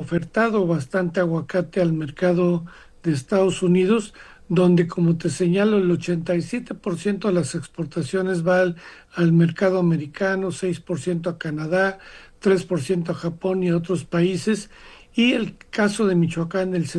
ofertado bastante aguacate al mercado de Estados Unidos, donde, como te señalo, el 87% de las exportaciones va al mercado americano, 6% a Canadá, 3% a Japón y a otros países, y el caso de Michoacán, el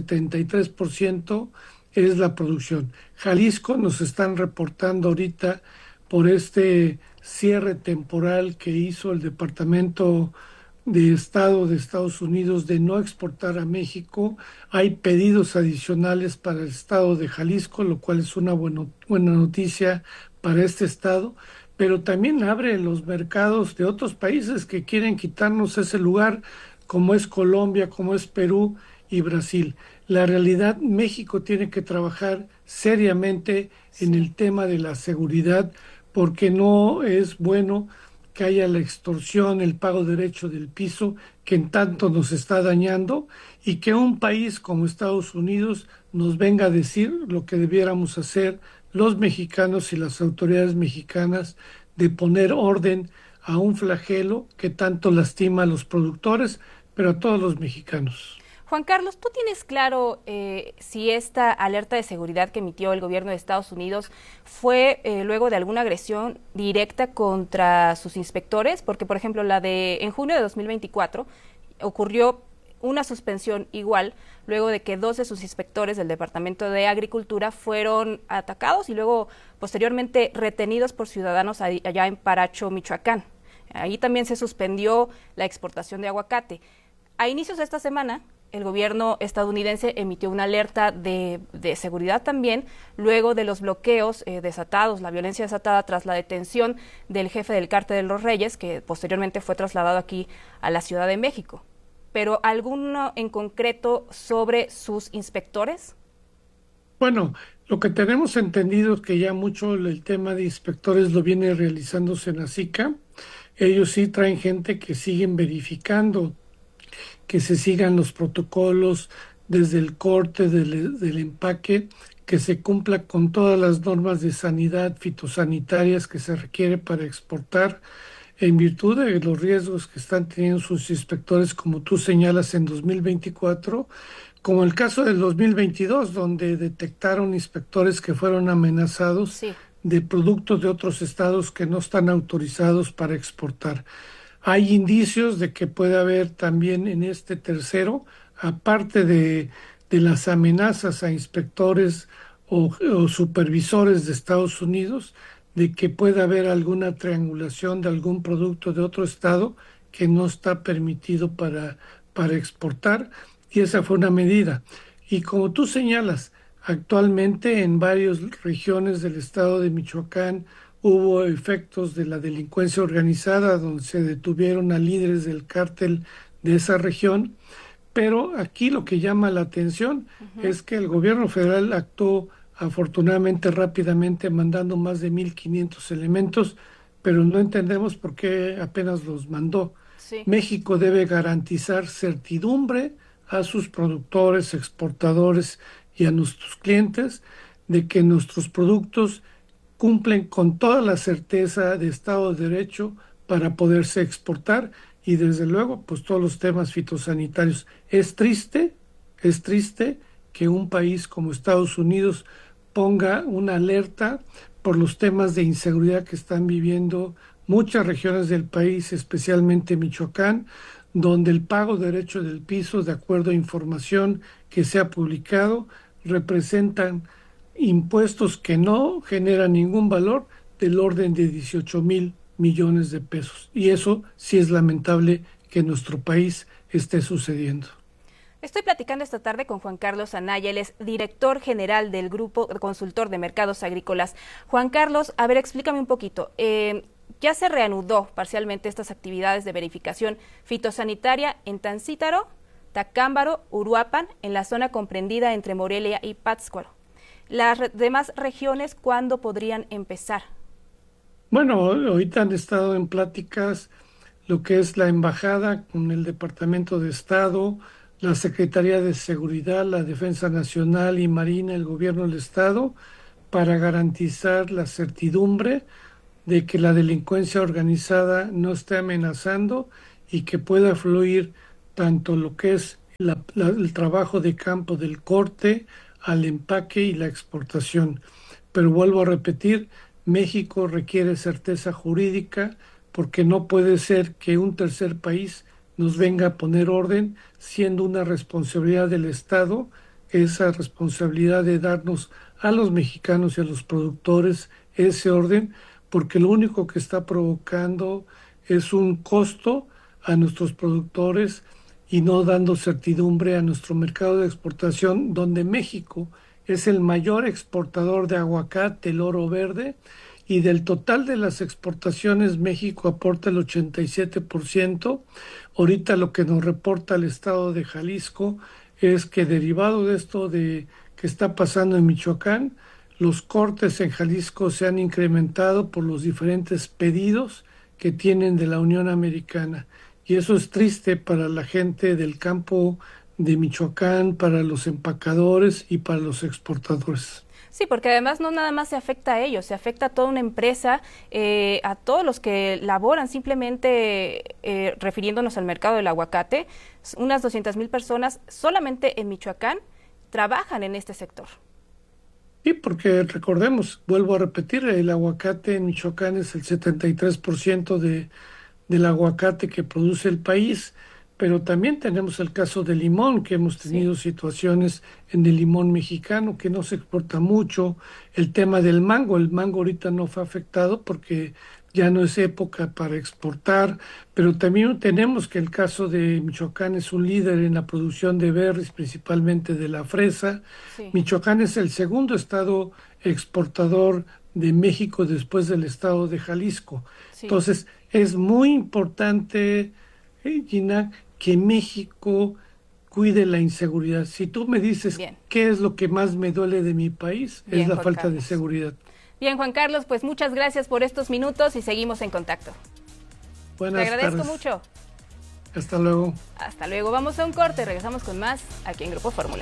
73% es la producción. Jalisco nos están reportando ahorita por este cierre temporal que hizo el Departamento de Estado de Estados Unidos de no exportar a México. Hay pedidos adicionales para el estado de Jalisco, lo cual es una buena noticia para este estado, pero también abre los mercados de otros países que quieren quitarnos ese lugar, como es Colombia, como es Perú y Brasil. La realidad, México tiene que trabajar seriamente en Sí. el tema de la seguridad, porque no es bueno que haya la extorsión, el pago derecho del piso, que en tanto nos está dañando, y que un país como Estados Unidos nos venga a decir lo que debiéramos hacer los mexicanos y las autoridades mexicanas, de poner orden a un flagelo que tanto lastima a los productores, pero a todos los mexicanos. Juan Carlos, ¿tú tienes claro si esta alerta de seguridad que emitió el gobierno de Estados Unidos fue luego de alguna agresión directa contra sus inspectores? Porque, por ejemplo, la de en junio de 2024 ocurrió una suspensión igual luego de que dos de sus inspectores del Departamento de Agricultura fueron atacados y luego posteriormente retenidos por ciudadanos allá en Paracho, Michoacán. Ahí también se suspendió la exportación de aguacate. A inicios de esta semana, el gobierno estadounidense emitió una alerta de seguridad también, luego de los bloqueos desatados, la violencia desatada tras la detención del jefe del Cártel de los Reyes, que posteriormente fue trasladado aquí a la Ciudad de México. Pero ¿alguno en concreto sobre sus inspectores? Bueno, lo que tenemos entendido es que ya mucho el tema de inspectores lo viene realizándose en ASICA. Ellos sí traen gente que siguen verificando que se sigan los protocolos desde el corte del empaque, que se cumpla con todas las normas de sanidad fitosanitarias que se requiere para exportar, en virtud de los riesgos que están teniendo sus inspectores, como tú señalas, en 2024, como el caso del 2022, donde detectaron inspectores que fueron amenazados Sí. de productos de otros estados que no están autorizados para exportar. Hay indicios de que puede haber también en este tercero, aparte de las amenazas a inspectores o supervisores de Estados Unidos, de que pueda haber alguna triangulación de algún producto de otro estado que no está permitido para exportar, y esa fue una medida. Y como tú señalas, actualmente en varias regiones del estado de Michoacán hubo efectos de la delincuencia organizada, donde se detuvieron a líderes del cártel de esa región, pero aquí lo que llama la atención Ujú. es que el gobierno federal actuó afortunadamente rápidamente, mandando más de 1.500 elementos, pero no entendemos por qué apenas los mandó. Sí. México debe garantizar certidumbre a sus productores, exportadores y a nuestros clientes de que nuestros productos cumplen con toda la certeza de Estado de Derecho para poderse exportar, y desde luego pues todos los temas fitosanitarios. Es triste que un país como Estados Unidos ponga una alerta por los temas de inseguridad que están viviendo muchas regiones del país, especialmente Michoacán, donde el pago derecho del piso, de acuerdo a información que se ha publicado, representan impuestos que no generan ningún valor, del orden de 18.000 millones de pesos. Y eso sí es lamentable que en nuestro país esté sucediendo. Estoy platicando esta tarde con Juan Carlos Anaya, él es director general del Grupo Consultor de Mercados Agrícolas. Juan Carlos, a ver, explícame un poquito. Ya se reanudó parcialmente estas actividades de verificación fitosanitaria en Tancítaro, Tacámbaro, Uruapan, en la zona comprendida entre Morelia y Pátzcuaro. Las demás regiones, ¿cuándo podrían empezar? Bueno, ahorita han estado en pláticas lo que es la embajada con el Departamento de Estado, la Secretaría de Seguridad, la Defensa Nacional y Marina, el gobierno del Estado, para garantizar la certidumbre de que la delincuencia organizada no esté amenazando y que pueda fluir tanto lo que es el trabajo de campo del corte al empaque y la exportación. Pero vuelvo a repetir, México requiere certeza jurídica porque no puede ser que un tercer país nos venga a poner orden, siendo una responsabilidad del Estado, esa responsabilidad de darnos a los mexicanos y a los productores ese orden, porque lo único que está provocando es un costo a nuestros productores y no dando certidumbre a nuestro mercado de exportación, donde México es el mayor exportador de aguacate, el oro verde, y del total de las exportaciones México aporta el 87%. Ahorita lo que nos reporta el estado de Jalisco es que derivado de esto de que está pasando en Michoacán, los cortes en Jalisco se han incrementado por los diferentes pedidos que tienen de la Unión Americana. Y eso es triste para la gente del campo de Michoacán, para los empacadores y para los exportadores. Sí, porque además no nada más se afecta a ellos, se afecta a toda una empresa, a todos los que laboran, simplemente refiriéndonos al mercado del aguacate, unas 200,000 personas solamente en Michoacán trabajan en este sector. Sí, porque recordemos, vuelvo a repetir, el aguacate en Michoacán es el 73% del aguacate que produce el país, pero también tenemos el caso del limón, que hemos tenido situaciones en el limón mexicano que no se exporta mucho, el tema del mango, el mango ahorita no fue afectado porque ya no es época para exportar, pero también tenemos que el caso de Michoacán es un líder en la producción de berries, principalmente de la fresa. Sí. Michoacán es el segundo estado exportador de México después del estado de Jalisco. Sí. Entonces, es muy importante, Gina, que México cuide la inseguridad. Si tú me dices Bien. qué es lo que más me duele de mi país, Bien, es la Juan falta Carlos. de seguridad. Bien, Juan Carlos, pues muchas gracias por estos minutos y seguimos en contacto. Buenas Te agradezco tardes. mucho. Hasta luego. Hasta luego. Vamos a un corte, regresamos con más aquí en Grupo Fórmula.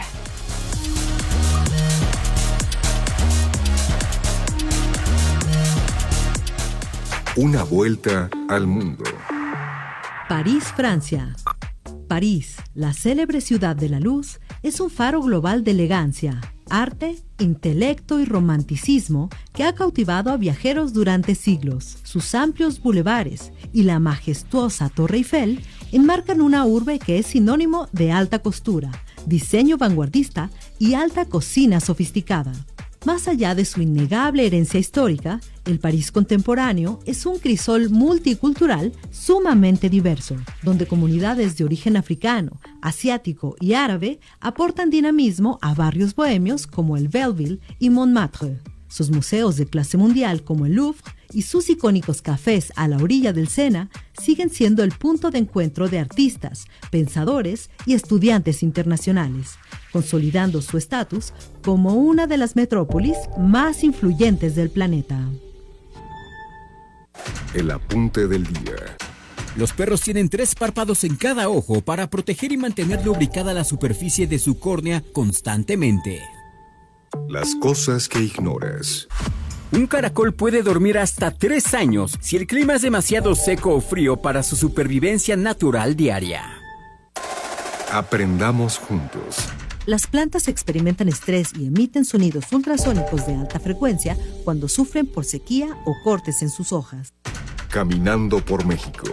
Una vuelta al mundo. París, Francia. París, la célebre ciudad de la luz, es un faro global de elegancia, arte, intelecto y romanticismo que ha cautivado a viajeros durante siglos. Sus amplios bulevares y la majestuosa Torre Eiffel enmarcan una urbe que es sinónimo de alta costura, diseño vanguardista y alta cocina sofisticada. Más allá de su innegable herencia histórica, el París contemporáneo es un crisol multicultural sumamente diverso, donde comunidades de origen africano, asiático y árabe aportan dinamismo a barrios bohemios como el Belleville y Montmartre. Sus museos de clase mundial como el Louvre y sus icónicos cafés a la orilla del Sena siguen siendo el punto de encuentro de artistas, pensadores y estudiantes internacionales, consolidando su estatus como una de las metrópolis más influyentes del planeta. El apunte del día. Los perros tienen 3 párpados en cada ojo para proteger y mantener lubricada la superficie de su córnea constantemente. Las cosas que ignoras. Un caracol puede dormir hasta 3 años si el clima es demasiado seco o frío para su supervivencia natural diaria. Aprendamos juntos. Las plantas experimentan estrés y emiten sonidos ultrasónicos de alta frecuencia cuando sufren por sequía o cortes en sus hojas. Caminando por México.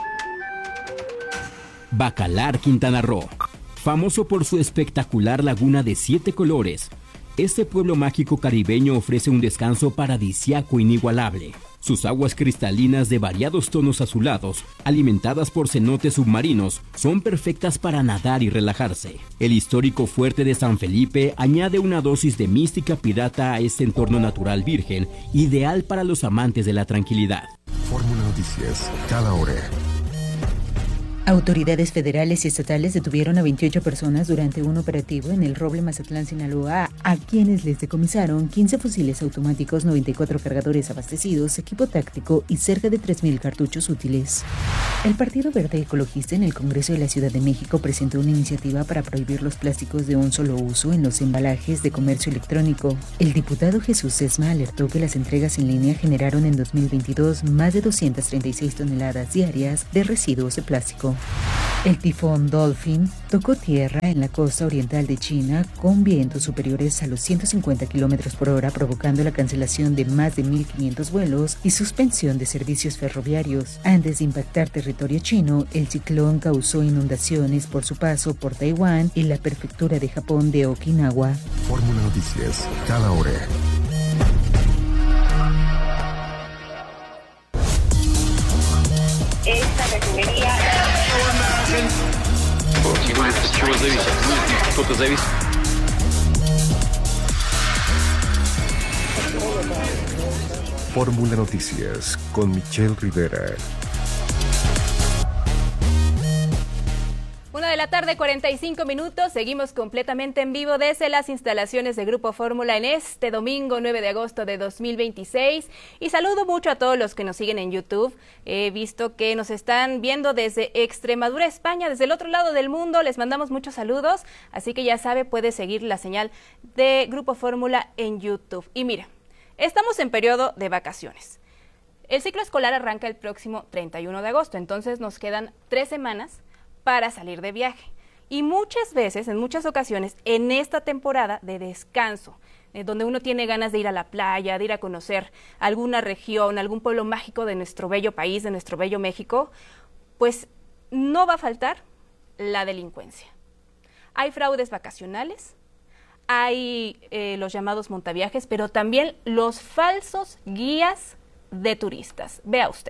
Bacalar, Quintana Roo. Famoso por su espectacular laguna de 7 colores, este pueblo mágico caribeño ofrece un descanso paradisíaco inigualable. Sus aguas cristalinas de variados tonos azulados, alimentadas por cenotes submarinos, son perfectas para nadar y relajarse. El histórico fuerte de San Felipe añade una dosis de mística pirata a este entorno natural virgen, ideal para los amantes de la tranquilidad. Fórmula Noticias, cada hora. Autoridades federales y estatales detuvieron a 28 personas durante un operativo en el Roble, Mazatlán, Sinaloa, a quienes les decomisaron 15 fusiles automáticos, 94 cargadores abastecidos, equipo táctico y cerca de 3,000 cartuchos útiles. El Partido Verde Ecologista en el Congreso de la Ciudad de México presentó una iniciativa para prohibir los plásticos de un solo uso en los embalajes de comercio electrónico. El diputado Jesús Sesma alertó que las entregas en línea generaron en 2022 más de 236 toneladas diarias de residuos de plástico. El tifón Dolphin tocó tierra en la costa oriental de China con vientos superiores a los 150 km por hora, provocando la cancelación de más de 1.500 vuelos y suspensión de servicios ferroviarios. Antes de impactar territorio chino, el ciclón causó inundaciones por su paso por Taiwán y la prefectura de Japón de Okinawa. Fórmula Noticias, cada hora. Esta refinería... Кто-то завис. Fórmula Noticias con Michelle Rivera. 1:45 p.m. Seguimos completamente en vivo desde las instalaciones de Grupo Fórmula en este domingo 9 de agosto de 2026. Y saludo mucho a todos los que nos siguen en YouTube. He visto que nos están viendo desde Extremadura, España, desde el otro lado del mundo. Les mandamos muchos saludos. Así que ya sabe, puede seguir la señal de Grupo Fórmula en YouTube. Y mira, estamos en periodo de vacaciones. El ciclo escolar arranca el próximo 31 de agosto. Entonces nos quedan 3 semanas para salir de viaje. Y muchas veces, en muchas ocasiones, en esta temporada de descanso, donde uno tiene ganas de ir a la playa, de ir a conocer alguna región, algún pueblo mágico de nuestro bello país, de nuestro bello México, pues no va a faltar la delincuencia. Hay fraudes vacacionales, hay los llamados montaviajes, pero también los falsos guías de turistas. Vea usted.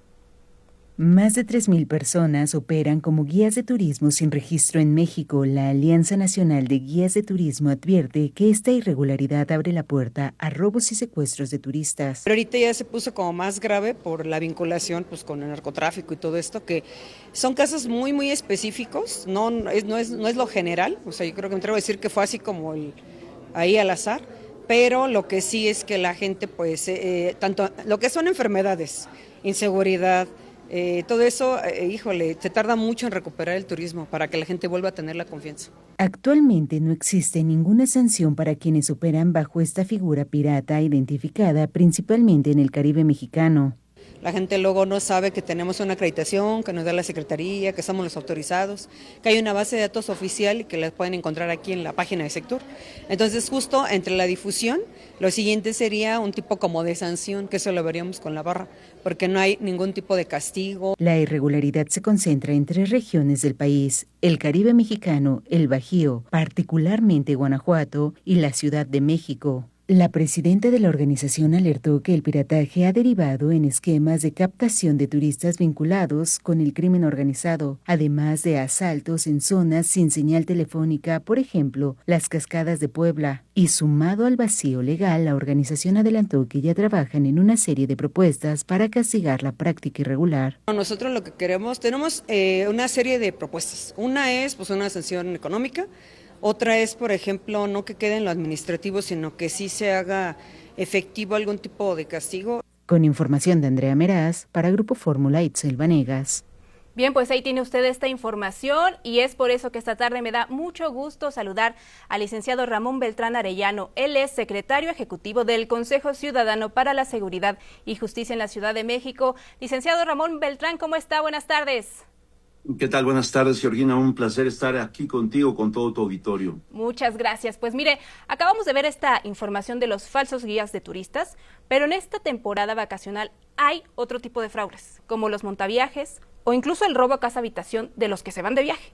Más de 3.000 personas operan como guías de turismo sin registro en México. La Alianza Nacional de Guías de Turismo advierte que esta irregularidad abre la puerta a robos y secuestros de turistas. Pero ahorita ya se puso como más grave por la vinculación pues con el narcotráfico y todo esto, que son casos muy, muy específicos, no es lo general. O sea, yo creo que me atrevo a decir que fue así como ahí al azar, pero lo que sí es que la gente, pues, tanto lo que son enfermedades, inseguridad, todo eso, híjole, se tarda mucho en recuperar el turismo para que la gente vuelva a tener la confianza. Actualmente no existe ninguna sanción para quienes operan bajo esta figura pirata identificada principalmente en el Caribe mexicano. La gente luego no sabe que tenemos una acreditación que nos da la Secretaría, que somos los autorizados, que hay una base de datos oficial y que la pueden encontrar aquí en la página de Sectur. Entonces, justo entre la difusión, lo siguiente sería un tipo como de sanción, que eso lo veríamos con la barra, porque no hay ningún tipo de castigo. La irregularidad se concentra en 3 regiones del país: el Caribe mexicano, el Bajío, particularmente Guanajuato, y la Ciudad de México. La presidenta de la organización alertó que el pirataje ha derivado en esquemas de captación de turistas vinculados con el crimen organizado, además de asaltos en zonas sin señal telefónica, por ejemplo, las Cascadas de Puebla. Y sumado al vacío legal, la organización adelantó que ya trabajan en una serie de propuestas para castigar la práctica irregular. Nosotros lo que queremos, tenemos una serie de propuestas. Una es pues una sanción económica. Otra es, por ejemplo, no que quede en lo administrativo, sino que sí se haga efectivo algún tipo de castigo. Con información de Andrea Meraz, para Grupo Fórmula, Itzel Vanegas. Bien, pues ahí tiene usted esta información y es por eso que esta tarde me da mucho gusto saludar al licenciado Ramón Beltrán Arellano. Él es secretario ejecutivo del Consejo Ciudadano para la Seguridad y Justicia en la Ciudad de México. Licenciado Ramón Beltrán, ¿cómo está? Buenas tardes. ¿Qué tal? Buenas tardes, Georgina. Un placer estar aquí contigo, con todo tu auditorio. Muchas gracias. Pues mire, acabamos de ver esta información de los falsos guías de turistas, pero en esta temporada vacacional hay otro tipo de fraudes, como los montaviajes o incluso el robo a casa habitación de los que se van de viaje.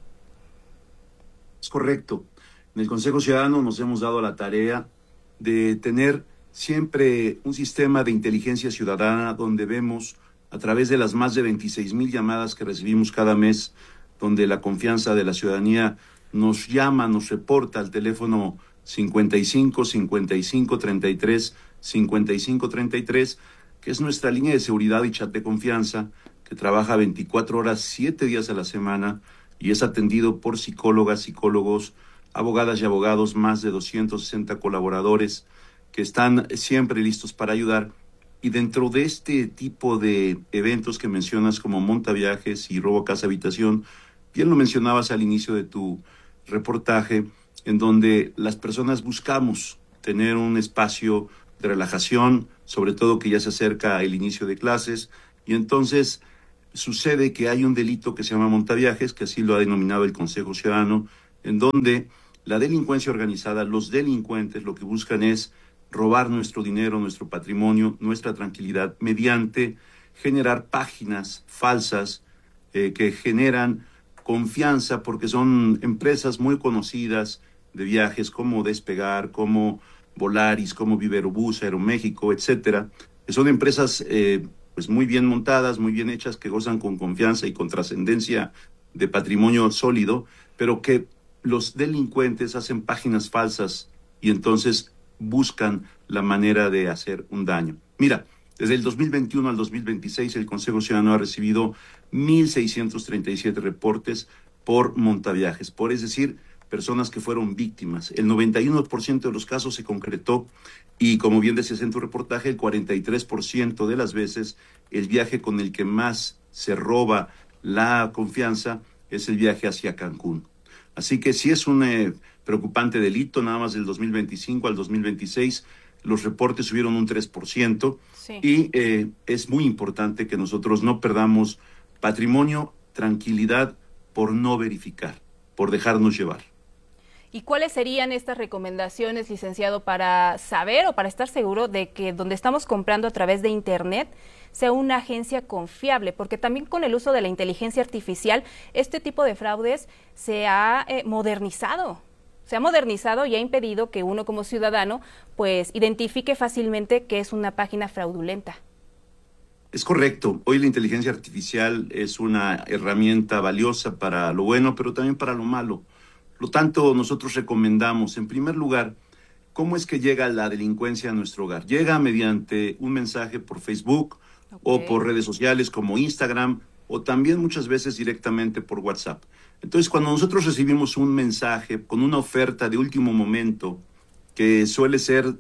Es correcto. En el Consejo Ciudadano nos hemos dado la tarea de tener siempre un sistema de inteligencia ciudadana donde vemos a través de las más de 26,000 llamadas que recibimos cada mes, donde la confianza de la ciudadanía nos llama, nos reporta al teléfono 55 55 33 55 33, que es nuestra línea de seguridad y chat de confianza, que trabaja 24 horas, 7 días a la semana, y es atendido por psicólogas, psicólogos, abogadas y abogados, más de 260 colaboradores que están siempre listos para ayudar. Y dentro de este tipo de eventos que mencionas como montaviajes y robo a casa habitación, bien lo mencionabas al inicio de tu reportaje, en donde las personas buscamos tener un espacio de relajación, sobre todo que ya se acerca el inicio de clases, y entonces sucede que hay un delito que se llama montaviajes, que así lo ha denominado el Consejo Ciudadano, en donde la delincuencia organizada, los delincuentes lo que buscan es robar nuestro dinero, nuestro patrimonio, nuestra tranquilidad, mediante generar páginas falsas que generan confianza, porque son empresas muy conocidas de viajes como Despegar, como Volaris, como Viverobús, Aeroméxico, etcétera, que son empresas pues muy bien montadas, muy bien hechas, que gozan con confianza y con trascendencia de patrimonio sólido, pero que los delincuentes hacen páginas falsas y entonces buscan la manera de hacer un daño. Mira, desde el 2021 al 2026 el Consejo Ciudadano ha recibido 1,637 reportes por montaviajes, es decir, personas que fueron víctimas. El 91% de los casos se concretó y, como bien decías en tu reportaje, el 43% de las veces el viaje con el que más se roba la confianza es el viaje hacia Cancún. Así que sí es un preocupante delito. Nada más del 2025 al 2026 los reportes subieron un 3%, sí. Y es muy importante que nosotros no perdamos patrimonio, tranquilidad, por no verificar, por dejarnos llevar. ¿Y cuáles serían estas recomendaciones, licenciado, para saber o para estar seguro de que donde estamos comprando a través de Internet sea una agencia confiable? Porque también con el uso de la inteligencia artificial, este tipo de fraudes se ha modernizado. Se ha modernizado y ha impedido que uno como ciudadano pues identifique fácilmente que es una página fraudulenta. Es correcto. Hoy la inteligencia artificial es una herramienta valiosa para lo bueno, pero también para lo malo. Por lo tanto, nosotros recomendamos, en primer lugar, ¿cómo es que llega la delincuencia a nuestro hogar? Llega mediante un mensaje por Facebook, okay, o por redes sociales como Instagram, o también muchas veces directamente por WhatsApp. Entonces, cuando nosotros recibimos un mensaje con una oferta de último momento, que suele ser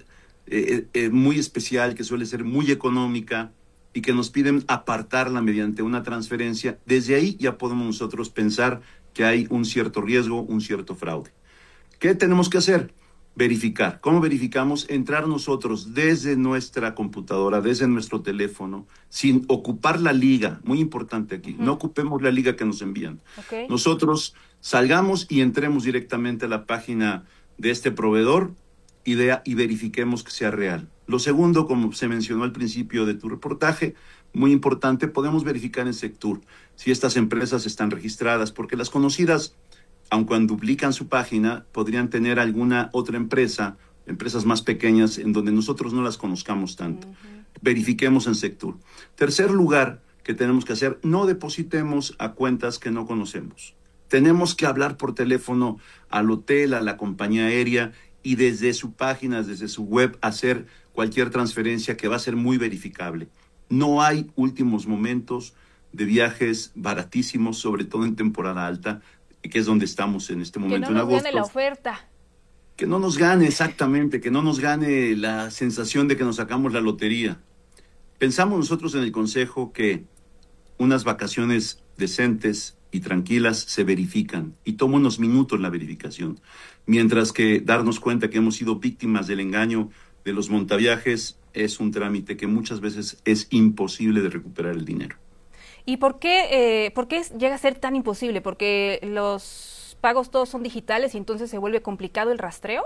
muy especial, que suele ser muy económica, y que nos piden apartarla mediante una transferencia, desde ahí ya podemos nosotros pensar que hay un cierto riesgo, un cierto fraude. ¿Qué tenemos que hacer? Verificar. ¿Cómo verificamos? Entrar nosotros desde nuestra computadora, desde nuestro teléfono, sin ocupar la liga. Muy importante aquí, no ocupemos la liga que nos envían. Okay. Nosotros salgamos y entremos directamente a la página de este proveedor y verifiquemos que sea real. Lo segundo, como se mencionó al principio de tu reportaje, muy importante, podemos verificar en Sectur si estas empresas están registradas, porque las conocidas, aun cuando duplican su página, podrían tener alguna otra empresa, empresas más pequeñas, en donde nosotros no las conozcamos tanto. Verifiquemos en Sectur. Tercer lugar que tenemos que hacer, no depositemos a cuentas que no conocemos. Tenemos que hablar por teléfono al hotel, a la compañía aérea, y desde su página, desde su web, hacer cualquier transferencia que va a ser muy verificable. No hay últimos momentos de viajes baratísimos, sobre todo en temporada alta, que es donde estamos en este momento, en agosto. Que no nos gane la oferta. Que no nos gane, exactamente, que no nos gane la sensación de que nos sacamos la lotería. Pensamos nosotros en el Consejo que unas vacaciones decentes y tranquilas se verifican y toma unos minutos la verificación, mientras que darnos cuenta que hemos sido víctimas del engaño de los montaviajes es un trámite que muchas veces es imposible de recuperar el dinero. ¿Y por qué llega a ser tan imposible? ¿Porque los pagos todos son digitales y entonces se vuelve complicado el rastreo?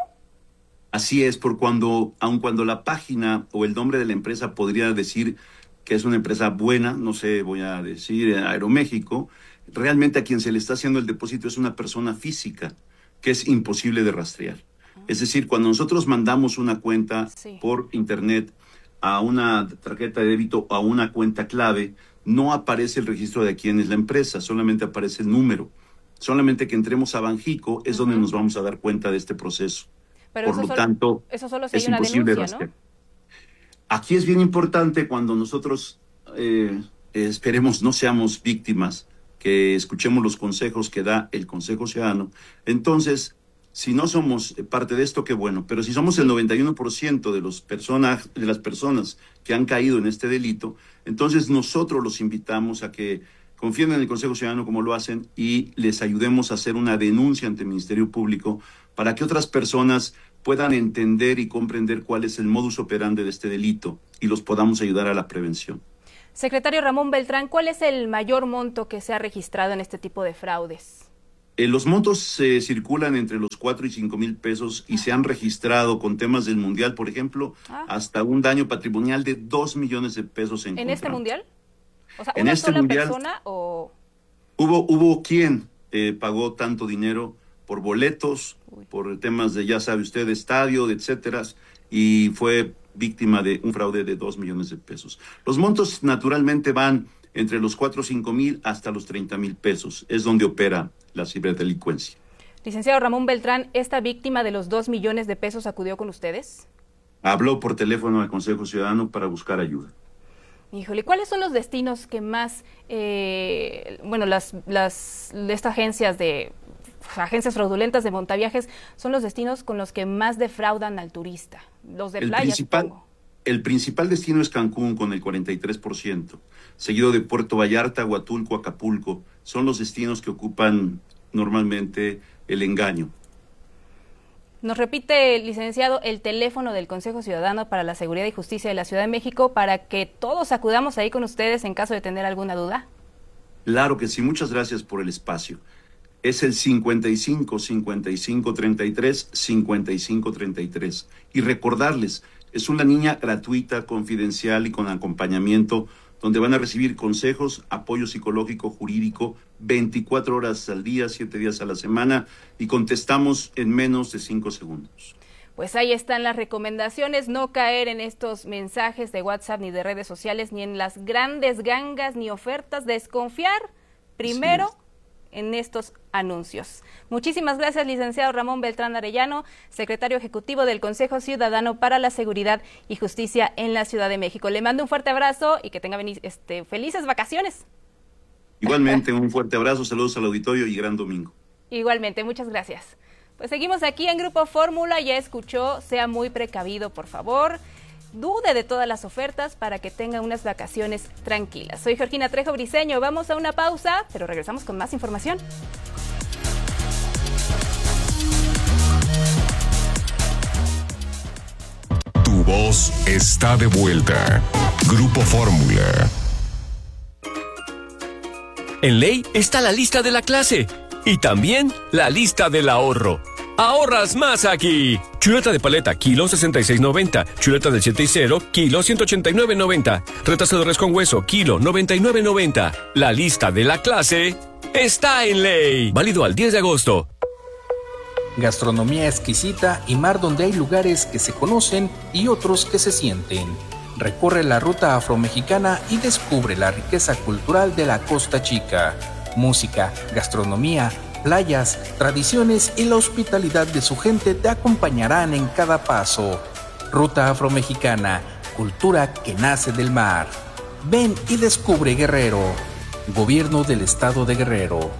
Así es, aun cuando la página o el nombre de la empresa podría decir que es una empresa buena, no sé, voy a decir Aeroméxico, realmente a quien se le está haciendo el depósito es una persona física, que es imposible de rastrear. Es decir, cuando nosotros mandamos una cuenta por internet a una tarjeta de débito o a una cuenta clave, no aparece el registro de quién es la empresa, solamente aparece el número. Solamente que entremos a Banjico es donde nos vamos a dar cuenta de este proceso. Pero por lo tanto, eso solo es imposible rastrear. ¿No? Aquí es bien importante cuando nosotros esperemos no seamos víctimas, que escuchemos los consejos que da el Consejo Ciudadano. Entonces, si no somos parte de esto, qué bueno, pero si somos el 91% de las personas que han caído en este delito, entonces nosotros los invitamos a que confíen en el Consejo Ciudadano como lo hacen y les ayudemos a hacer una denuncia ante el Ministerio Público para que otras personas puedan entender y comprender cuál es el modus operandi de este delito y los podamos ayudar a la prevención. Secretario Ramón Beltrán, ¿cuál es el mayor monto que se ha registrado en este tipo de fraudes? Los montos se circulan entre los 4 y 5 mil pesos y se han registrado con temas del Mundial, por ejemplo, hasta un daño patrimonial de 2 millones de pesos ¿En este Mundial? O sea, en ¿una este sola Mundial, persona o...? Hubo quien pagó tanto dinero por boletos, por temas de, ya sabe usted, de estadio, etcétera, y fue víctima de un fraude de 2 millones de pesos. Los montos naturalmente van entre los 4 o 5 mil hasta los 30 mil pesos. Es donde opera la ciberdelincuencia. Licenciado Ramón Beltrán, ¿esta víctima de los 2 millones de pesos acudió con ustedes? Habló por teléfono al Consejo Ciudadano para buscar ayuda. Híjole, ¿cuáles son los destinos que más, estas agencias fraudulentas de montaviajes son los destinos con los que más defraudan al turista? Los de playa, supongo. El principal destino es Cancún con el 43%, seguido de Puerto Vallarta, Huatulco, Acapulco. Son los destinos que ocupan normalmente el engaño. Nos repite, licenciado, el teléfono del Consejo Ciudadano para la Seguridad y Justicia de la Ciudad de México para que todos acudamos ahí con ustedes en caso de tener alguna duda. Claro que sí, muchas gracias por el espacio. Es el 55 55 33 55 33. Y recordarles, es una línea gratuita, confidencial y con acompañamiento, donde van a recibir consejos, apoyo psicológico, jurídico, 24 horas al día, 7 días a la semana, y contestamos en menos de 5 segundos. Pues ahí están las recomendaciones, no caer en estos mensajes de WhatsApp ni de redes sociales, ni en las grandes gangas ni ofertas, desconfiar primero en estos anuncios. Muchísimas gracias, licenciado Ramón Beltrán Arellano, secretario ejecutivo del Consejo Ciudadano para la Seguridad y Justicia en la Ciudad de México. Le mando un fuerte abrazo y que tenga felices vacaciones. Igualmente, un fuerte abrazo, saludos al auditorio y gran domingo. Igualmente, muchas gracias. Pues seguimos aquí en Grupo Fórmula, ya escuchó, sea muy precavido, por favor. Dude de todas las ofertas para que tenga unas vacaciones tranquilas. Soy Georgina Trejo Briceño, vamos a una pausa, pero regresamos con más información. Tu voz está de vuelta. Grupo Fórmula. En Ley está la lista de la clase y también la lista del ahorro. ¡Ahorras más aquí! Chuleta de paleta, kilo 66.90. Chuleta del 7 y 0, kilo 189.90. Retazo de res con hueso, kilo 99.90. La lista de la clase está en Ley. Válido al 10 de agosto. Gastronomía exquisita y mar donde hay lugares que se conocen y otros que se sienten. Recorre la ruta afromexicana y descubre la riqueza cultural de la Costa Chica. Música, gastronomía, playas, tradiciones y la hospitalidad de su gente te acompañarán en cada paso. Ruta afromexicana, cultura que nace del mar. Ven y descubre Guerrero. Gobierno del Estado de Guerrero.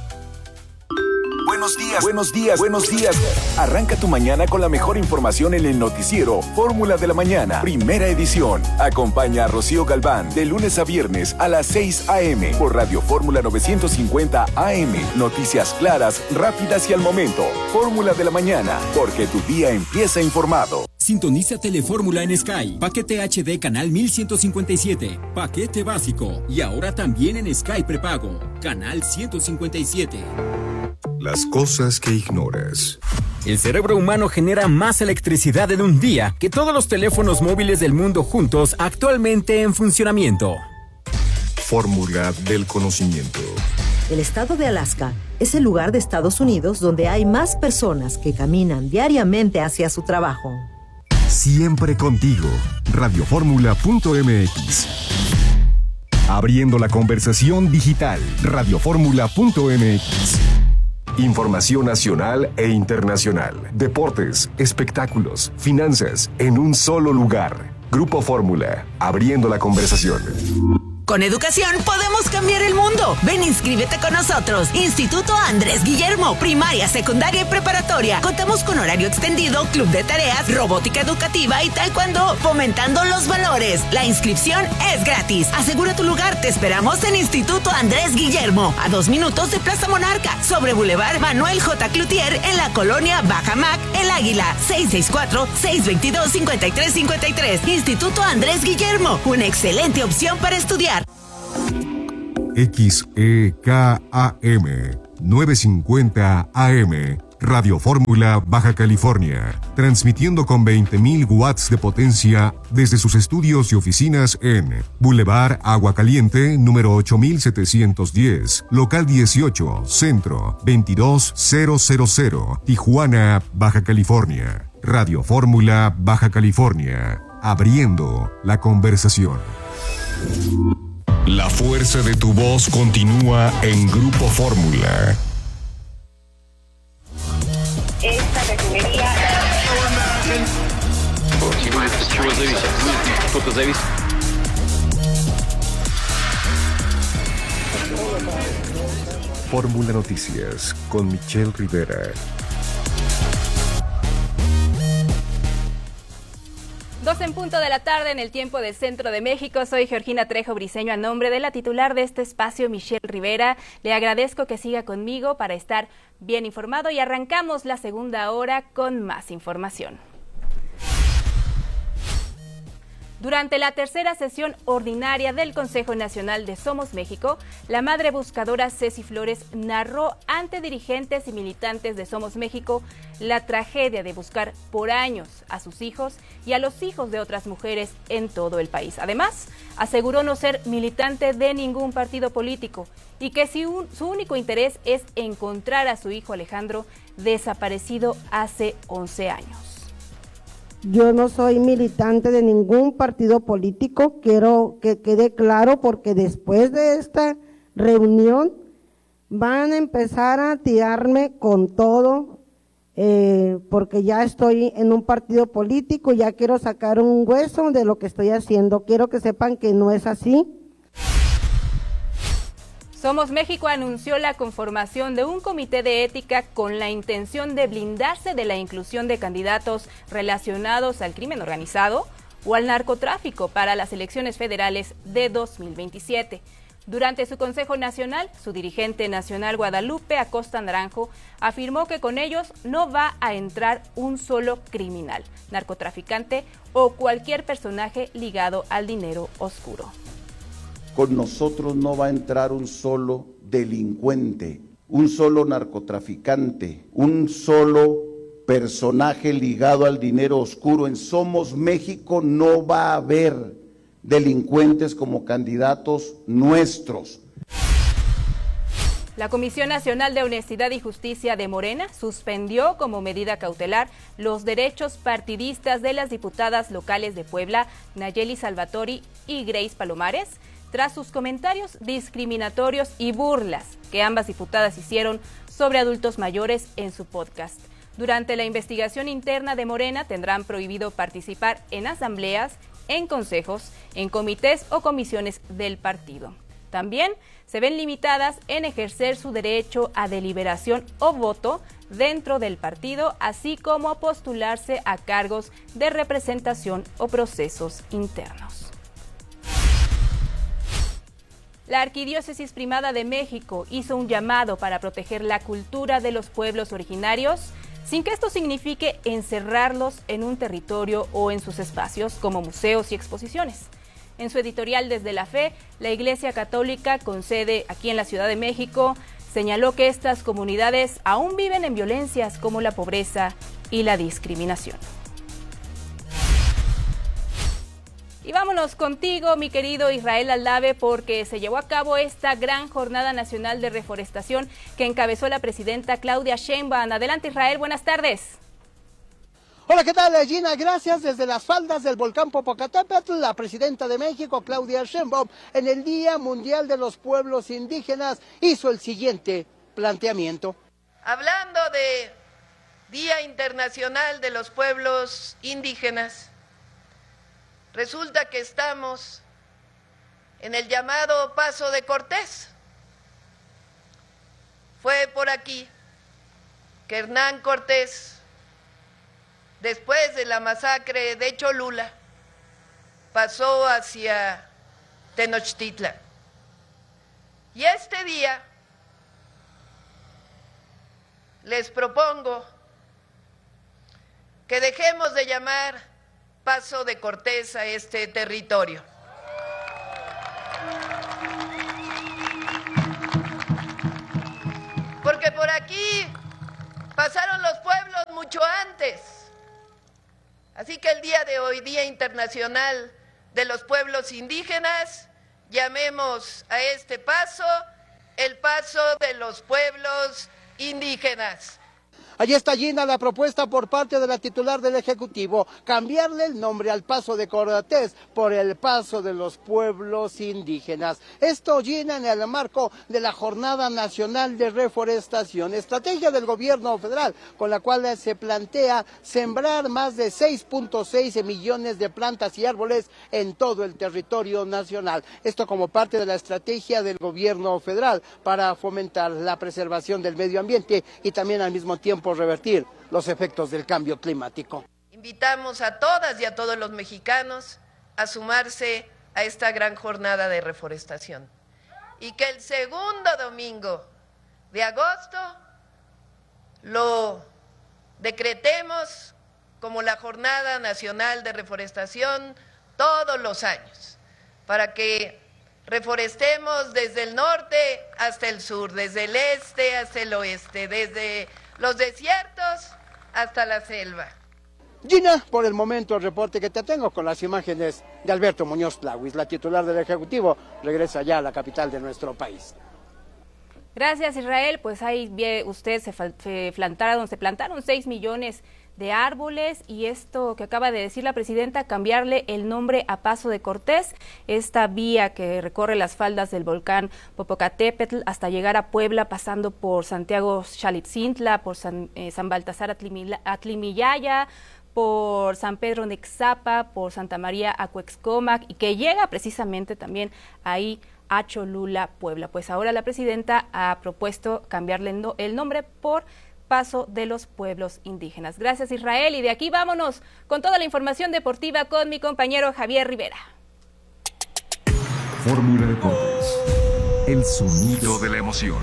Buenos días, buenos días, buenos días. Arranca tu mañana con la mejor información en el noticiero Fórmula de la Mañana, primera edición. Acompaña a Rocío Galván de lunes a viernes a las 6 a.m. por Radio Fórmula 950 AM. Noticias claras, rápidas y al momento. Fórmula de la Mañana, porque tu día empieza informado. Sintoniza Telefórmula en Sky. Paquete HD canal 1157. Paquete básico. Y ahora también en Sky prepago. Canal 157. Las cosas que ignoras. El cerebro humano genera más electricidad en un día que todos los teléfonos móviles del mundo juntos actualmente en funcionamiento. Fórmula del conocimiento. El estado de Alaska es el lugar de Estados Unidos donde hay más personas que caminan diariamente hacia su trabajo. Siempre contigo. Radioformula.mx. Abriendo la conversación digital. Radioformula.mx. Información nacional e internacional. Deportes, espectáculos, finanzas, en un solo lugar. Grupo Fórmula, abriendo la conversación. Con educación podemos cambiar el mundo. Ven, inscríbete con nosotros. Instituto Andrés Guillermo, primaria, secundaria y preparatoria. Contamos con horario extendido, club de tareas, robótica educativa y taekwondo, fomentando los valores. La inscripción es gratis. Asegura tu lugar. Te esperamos en Instituto Andrés Guillermo, a 2 minutos de Plaza Monarca, sobre Boulevard Manuel J. Cloutier, en la colonia Bajamac, El Águila. 664-622-5353. Instituto Andrés Guillermo, una excelente opción para estudiar. XEKAM 950 AM, Radio Fórmula, Baja California, transmitiendo con 20.000 watts de potencia desde sus estudios y oficinas en Boulevard Agua Caliente, número 8710, local 18, Centro, 22000, Tijuana, Baja California. Radio Fórmula, Baja California, abriendo la conversación. La fuerza de tu voz continúa en Grupo Fórmula. Esta refinería... Fórmula Noticias con Michelle Rivera. 2 en punto de la tarde en el tiempo del Centro de México. Soy Georgina Trejo Briceño, a nombre de la titular de este espacio, Michelle Rivera. Le agradezco que siga conmigo para estar bien informado y arrancamos la segunda hora con más información. Durante la tercera sesión ordinaria del Consejo Nacional de Somos México, la madre buscadora Ceci Flores narró ante dirigentes y militantes de Somos México la tragedia de buscar por años a sus hijos y a los hijos de otras mujeres en todo el país. Además, aseguró no ser militante de ningún partido político y que su único interés es encontrar a su hijo Alejandro, desaparecido hace 11 años. Yo no soy militante de ningún partido político, quiero que quede claro, porque después de esta reunión van a empezar a tirarme con todo, porque ya estoy en un partido político, ya quiero sacar un hueso de lo que estoy haciendo. Quiero que sepan que no es así. Somos México anunció la conformación de un comité de ética con la intención de blindarse de la inclusión de candidatos relacionados al crimen organizado o al narcotráfico para las elecciones federales de 2027. Durante su Consejo Nacional, su dirigente nacional Guadalupe Acosta Naranjo afirmó que con ellos no va a entrar un solo criminal, narcotraficante o cualquier personaje ligado al dinero oscuro. Con nosotros no va a entrar un solo delincuente, un solo narcotraficante, un solo personaje ligado al dinero oscuro. En Somos México no va a haber delincuentes como candidatos nuestros. La Comisión Nacional de Honestidad y Justicia de Morena suspendió como medida cautelar los derechos partidistas de las diputadas locales de Puebla, Nayeli Salvatori y Grace Palomares, tras sus comentarios discriminatorios y burlas que ambas diputadas hicieron sobre adultos mayores en su podcast. Durante la investigación interna de Morena tendrán prohibido participar en asambleas, en consejos, en comités o comisiones del partido. También se ven limitadas en ejercer su derecho a deliberación o voto dentro del partido, así como a postularse a cargos de representación o procesos internos. La Arquidiócesis Primada de México hizo un llamado para proteger la cultura de los pueblos originarios, sin que esto signifique encerrarlos en un territorio o en sus espacios como museos y exposiciones. En su editorial Desde la Fe, la Iglesia Católica, con sede aquí en la Ciudad de México, señaló que estas comunidades aún viven en violencias como la pobreza y la discriminación. Y vámonos contigo, mi querido Israel Aldave, porque se llevó a cabo esta gran jornada nacional de reforestación que encabezó la presidenta Claudia Sheinbaum. Adelante, Israel, buenas tardes. Hola, ¿qué tal, Gina? Gracias. Desde las faldas del volcán Popocatépetl, la presidenta de México, Claudia Sheinbaum, en el Día Mundial de los Pueblos Indígenas, hizo el siguiente planteamiento. Hablando de Día Internacional de los Pueblos Indígenas, resulta que estamos en el llamado Paso de Cortés. Fue por aquí que Hernán Cortés, después de la masacre de Cholula, pasó hacia Tenochtitlan. Y este día les propongo que dejemos de llamar Paso de Cortés a este territorio. Porque por aquí pasaron los pueblos mucho antes. Así que el día de hoy, Día Internacional de los Pueblos Indígenas, llamemos a este paso el Paso de los Pueblos Indígenas. Allí está, Gina, la propuesta por parte de la titular del Ejecutivo, cambiarle el nombre al Paso de Cortés por el Paso de los Pueblos Indígenas. Esto, Gina, en el marco de la Jornada Nacional de Reforestación, estrategia del gobierno federal, con la cual se plantea sembrar más de 6.6 millones de plantas y árboles en todo el territorio nacional. Esto como parte de la estrategia del gobierno federal para fomentar la preservación del medio ambiente y también al mismo tiempo revertir los efectos del cambio climático. Invitamos a todas y a todos los mexicanos a sumarse a esta gran jornada de reforestación y que el segundo domingo de agosto lo decretemos como la Jornada Nacional de Reforestación todos los años, para que reforestemos desde el norte hasta el sur, desde el este hasta el oeste, desde los desiertos hasta la selva. Gina, por el momento el reporte que te tengo con las imágenes de Alberto Muñoz Tlahuis, la titular del Ejecutivo, regresa ya a la capital de nuestro país. Gracias, Israel. Pues ahí usted se plantaron 6 millones de árboles, y esto que acaba de decir la presidenta, cambiarle el nombre a Paso de Cortés, esta vía que recorre las faldas del volcán Popocatépetl hasta llegar a Puebla, pasando por Santiago Xalitzintla, por San Baltasar Atlimillaya, por San Pedro Nexapa, por Santa María Acuexcomac, y que llega precisamente también ahí a Cholula, Puebla. Pues ahora la presidenta ha propuesto cambiarle el nombre por Paso de los Pueblos Indígenas. Gracias, Israel, y de aquí vámonos con toda la información deportiva con mi compañero Javier Rivera. Fórmula Deportes, el sonido de la emoción.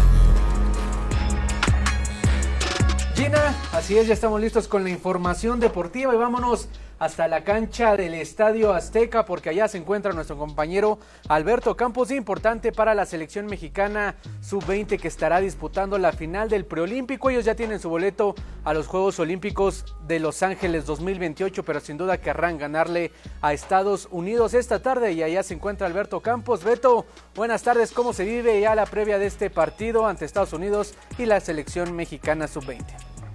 Gina, así es, ya estamos listos con la información deportiva y vámonos hasta la cancha del Estadio Azteca, porque allá se encuentra nuestro compañero Alberto Campos, importante para la selección mexicana sub-20 que estará disputando la final del preolímpico. Ellos ya tienen su boleto a los Juegos Olímpicos de Los Ángeles 2028, pero sin duda querrán ganarle a Estados Unidos esta tarde, y allá se encuentra Alberto Campos. Beto, buenas tardes, ¿cómo se vive ya la previa de este partido ante Estados Unidos y la selección mexicana sub-20?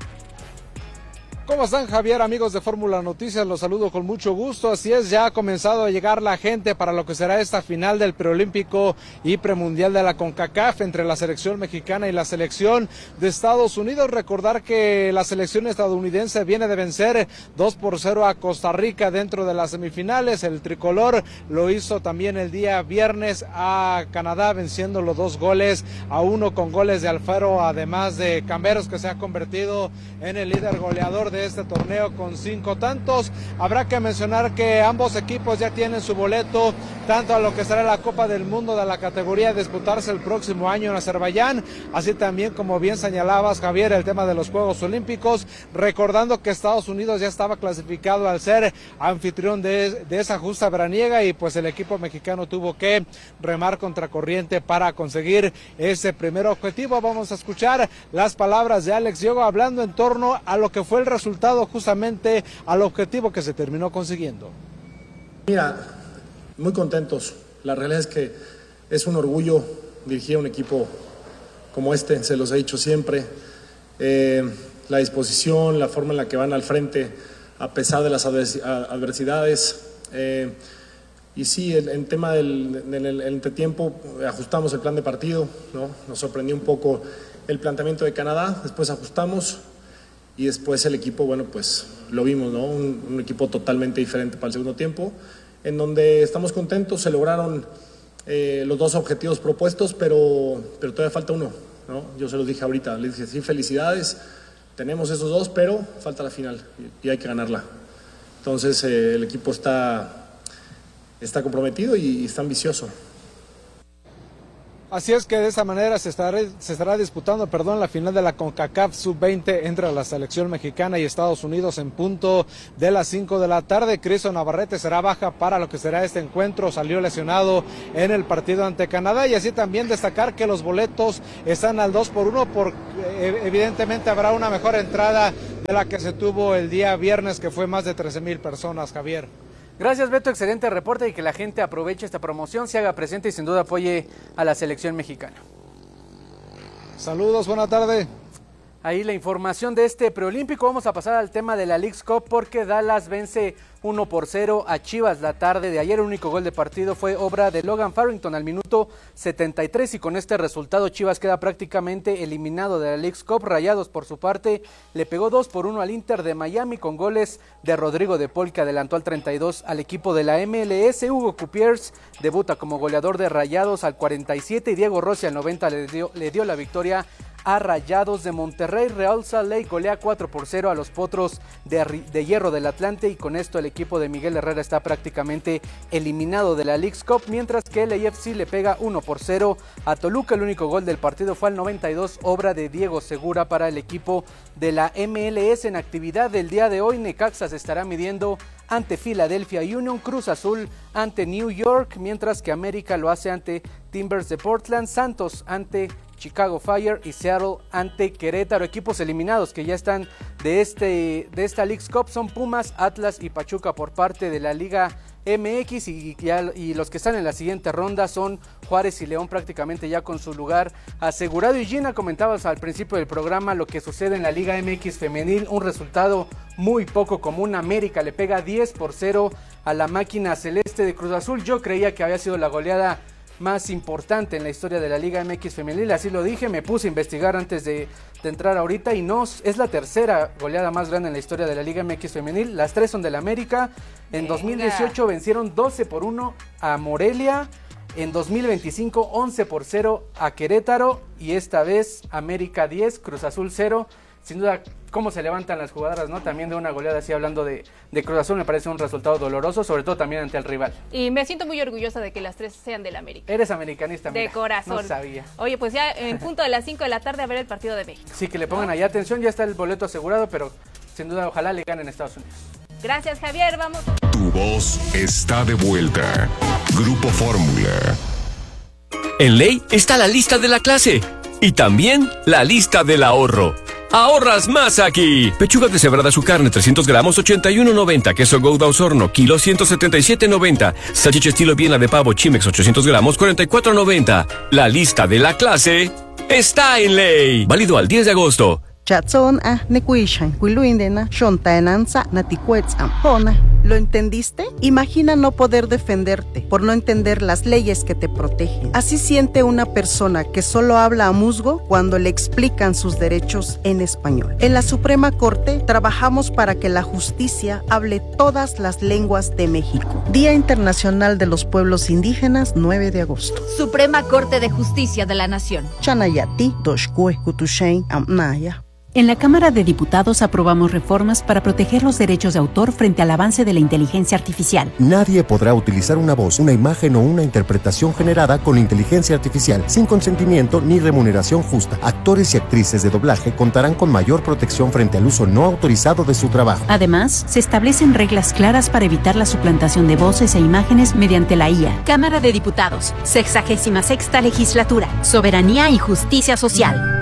¿Cómo están, Javier? Amigos de Fórmula Noticias, los saludo con mucho gusto. Así es, ya ha comenzado a llegar la gente para lo que será esta final del preolímpico y premundial de la CONCACAF entre la selección mexicana y la selección de Estados Unidos. Recordar que la selección estadounidense viene de vencer 2-0 a Costa Rica dentro de las semifinales. El tricolor lo hizo también el día viernes a Canadá, venciendo los 2-1 con goles de Alfaro, además de Camberos, que se ha convertido en el líder goleador de este torneo con 5 tantos. Habrá que mencionar que ambos equipos ya tienen su boleto tanto a lo que será la Copa del Mundo de la categoría a disputarse el próximo año en Azerbaiyán, así también, como bien señalabas, Javier, el tema de los Juegos Olímpicos, recordando que Estados Unidos ya estaba clasificado al ser anfitrión de esa justa veraniega, y pues el equipo mexicano tuvo que remar contracorriente para conseguir ese primer objetivo. Vamos a escuchar las palabras de Alex Diogo hablando en torno a lo que fue el resultado, justamente al objetivo que se terminó consiguiendo. Mira, muy contentos. La realidad es que es un orgullo dirigir a un equipo como este, se los he dicho siempre. La disposición, la forma en la que van al frente a pesar de las adversidades. Y sí, en tema del entretiempo ajustamos el plan de partido, ¿no? Nos sorprendió un poco el planteamiento de Canadá, después ajustamos. Y después el equipo, bueno, pues lo vimos, ¿no? Un equipo totalmente diferente para el segundo tiempo, en donde estamos contentos. Se lograron los 2 objetivos propuestos, pero todavía falta uno, ¿no? Yo se los dije ahorita, les dije, sí, felicidades, tenemos esos 2, pero falta la final y hay que ganarla. Entonces el equipo está comprometido y está ambicioso. Así es que de esa manera se estará disputando, la final de la CONCACAF Sub-20 entre la selección mexicana y Estados Unidos en punto de las 5 de la tarde. Cristian Navarrete será baja para lo que será este encuentro, salió lesionado en el partido ante Canadá, y así también destacar que los boletos están al 2x1 porque evidentemente habrá una mejor entrada de la que se tuvo el día viernes, que fue más de 13,000 personas, Javier. Gracias, Beto, excelente reporte, y que la gente aproveche esta promoción, se haga presente y sin duda apoye a la selección mexicana. Saludos, buena tarde. Ahí la información de este preolímpico. Vamos a pasar al tema de la Leagues Cup, porque Dallas vence 1-0 a Chivas la tarde de ayer. El único gol de partido fue obra de Logan Farrington al minuto 73, y con este resultado Chivas queda prácticamente eliminado de la Leagues Cup. Rayados, por su parte, le pegó 2-1 al Inter de Miami con goles de Rodrigo de Paul, que adelantó al 32 al equipo de la MLS. Hugo Cupiers debuta como goleador de Rayados al 47 y Diego Rossi al 90 le dio la victoria a Rayados de Monterrey. Real Salt Lake golea 4-0 a los Potros de Hierro del Atlante, y con esto el equipo de Miguel Herrera está prácticamente eliminado de la Leagues Cup, mientras que el AFC le pega 1-0 a Toluca. El único gol del partido fue al 92, obra de Diego Segura para el equipo de la MLS. En actividad del día de hoy, Necaxa se estará midiendo ante Philadelphia Union, Cruz Azul ante New York, mientras que América lo hace ante Timbers de Portland, Santos ante Chicago Fire y Seattle ante Querétaro. Equipos eliminados que ya están de esta Leagues Cup son Pumas, Atlas y Pachuca por parte de la Liga MX, y los que están en la siguiente ronda son Juárez y León, prácticamente ya con su lugar asegurado. Y Gina, comentabas al principio del programa lo que sucede en la Liga MX femenil, un resultado muy poco común. América le pega 10-0 a la máquina celeste de Cruz Azul. Yo creía que había sido la goleada más importante en la historia de la Liga MX femenil, así lo dije, me puse a investigar antes de entrar ahorita, y no, es la tercera goleada más grande en la historia de la Liga MX femenil. Las 3 son del América. En 2018 vencieron 12-1 a Morelia, en 2025 11-0 a Querétaro, y esta vez América 10, Cruz Azul 0. Sin duda, cómo se levantan las jugadoras, ¿no? También de una goleada así, hablando de Cruz Azul, me parece un resultado doloroso, sobre todo también ante el rival. Y me siento muy orgullosa de que las 3 sean del América. Eres americanista, mira. De corazón. No sabía. Oye, pues ya en punto de las 5 de la tarde a ver el partido de México. Sí, que le pongan ahí atención, ya está el boleto asegurado, pero sin duda ojalá le ganen a Estados Unidos. Gracias, Javier, vamos. Tu voz está de vuelta. Grupo Fórmula. En Ley está la lista de la clase y también la lista del ahorro. ¡Ahorras más aquí! Pechuga deshebrada su carne, 300 gramos, 81.90. Queso Gouda Osorno, kilo, 177.90. Salchicha estilo Viena de pavo Chimex, 800 gramos, 44.90. La lista de la clase está en Ley. Válido al 10 de agosto. ¿Lo entendiste? Imagina no poder defenderte por no entender las leyes que te protegen. Así siente una persona que solo habla a musgo cuando le explican sus derechos en español. En la Suprema Corte trabajamos para que la justicia hable todas las lenguas de México. Día Internacional de los Pueblos Indígenas, 9 de agosto. Suprema Corte de Justicia de la Nación. Chanayati, Doshkue, Kutushain, Amnaya. En la Cámara de Diputados aprobamos reformas para proteger los derechos de autor frente al avance de la inteligencia artificial. Nadie podrá utilizar una voz, una imagen o una interpretación generada con inteligencia artificial sin consentimiento ni remuneración justa. Actores y actrices de doblaje contarán con mayor protección frente al uso no autorizado de su trabajo. Además, se establecen reglas claras para evitar la suplantación de voces e imágenes mediante la IA. Cámara de Diputados, 66ª Legislatura, Soberanía y Justicia Social.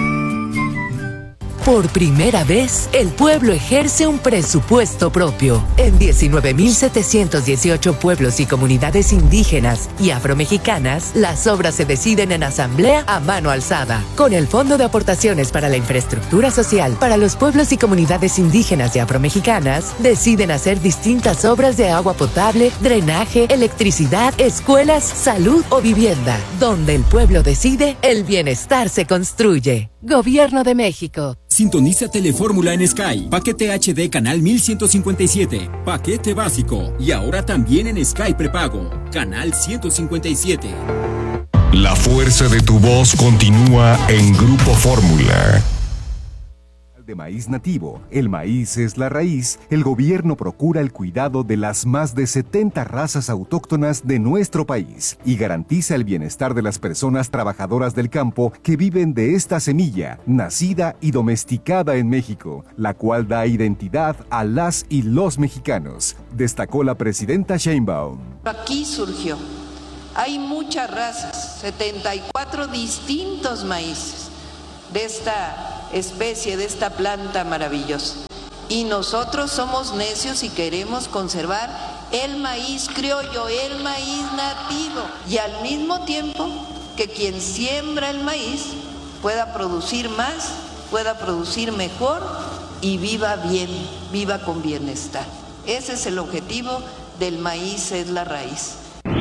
Por primera vez, el pueblo ejerce un presupuesto propio. En 19.718 pueblos y comunidades indígenas y afromexicanas, las obras se deciden en asamblea a mano alzada. Con el Fondo de Aportaciones para la Infraestructura Social para los pueblos y comunidades indígenas y afromexicanas, deciden hacer distintas obras de agua potable, drenaje, electricidad, escuelas, salud o vivienda. Donde el pueblo decide, el bienestar se construye. Gobierno de México. Sintoniza Telefórmula en Sky. Paquete HD canal 1157. Paquete básico. Y ahora también en Sky prepago. Canal 157. La fuerza de tu voz continúa en Grupo Fórmula. De maíz nativo, el maíz es la raíz, el gobierno procura el cuidado de las más de 70 razas autóctonas de nuestro país y garantiza el bienestar de las personas trabajadoras del campo que viven de esta semilla, nacida y domesticada en México, la cual da identidad a las y los mexicanos, destacó la presidenta Sheinbaum. Aquí surgió. Hay muchas razas, 74 distintos maíces de esta especie, de esta planta maravillosa. Y nosotros somos necios y queremos conservar el maíz criollo, el maíz nativo. Y al mismo tiempo que quien siembra el maíz pueda producir más, pueda producir mejor y viva bien, viva con bienestar. Ese es el objetivo del maíz es la raíz.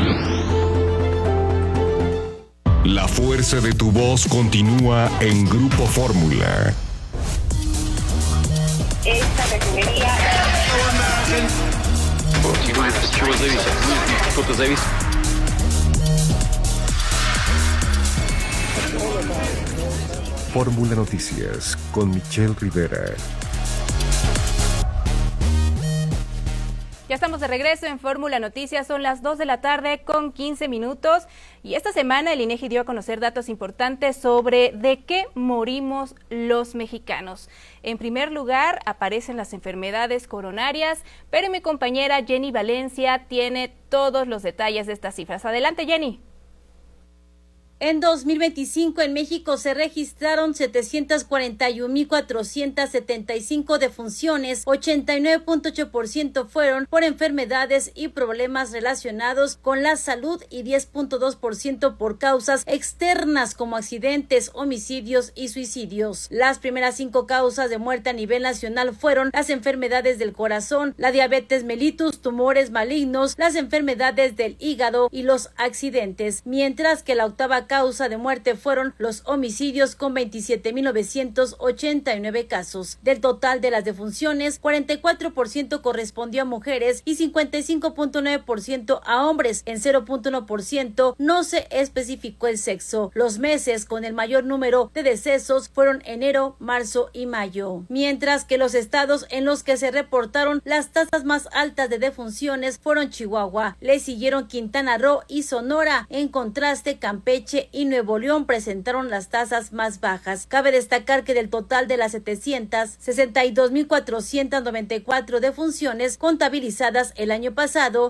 La fuerza de tu voz continúa en Grupo Fórmula. Esta refinería... Fórmula Noticias con Michelle Rivera. Ya estamos de regreso en Fórmula Noticias, son las 2 de la tarde con 15 minutos y esta semana el INEGI dio a conocer datos importantes sobre de qué morimos los mexicanos. En primer lugar aparecen las enfermedades coronarias, pero mi compañera Jenny Valencia tiene todos los detalles de estas cifras. Adelante, Jenny. En 2025 en México se registraron 741,475 defunciones, 89.8% fueron por enfermedades y problemas relacionados con la salud y 10.2% por causas externas como accidentes, homicidios y suicidios. Las primeras 5 causas de muerte a nivel nacional fueron las enfermedades del corazón, la diabetes mellitus, tumores malignos, las enfermedades del hígado y los accidentes, mientras que la octava causa de muerte fueron los homicidios con 27,989 casos. Del total de las defunciones, 44% correspondió a mujeres y 55.9% a hombres. En 0.1% no se especificó el sexo. Los meses con el mayor número de decesos fueron enero, marzo y mayo. Mientras que los estados en los que se reportaron las tasas más altas de defunciones fueron Chihuahua, le siguieron Quintana Roo y Sonora. En contraste, Campeche y Nuevo León presentaron las tasas más bajas. Cabe destacar que del total de las 762,494 defunciones contabilizadas el año pasado,